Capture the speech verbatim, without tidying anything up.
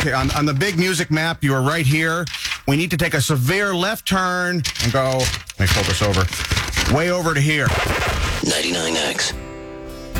Okay, on, on the big music map, you are right here. We need to take a severe left turn and go, let me pull this over, way over to here. ninety-nine X.